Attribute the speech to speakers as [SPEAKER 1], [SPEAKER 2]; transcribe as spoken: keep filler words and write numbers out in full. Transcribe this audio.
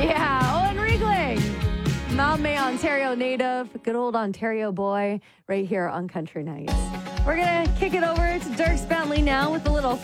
[SPEAKER 1] Yeah, Owen Riegling, Mount May, Ontario native, good old Ontario boy, right here on Country Nights. We're going to kick it over to Dirks Bentley now with a little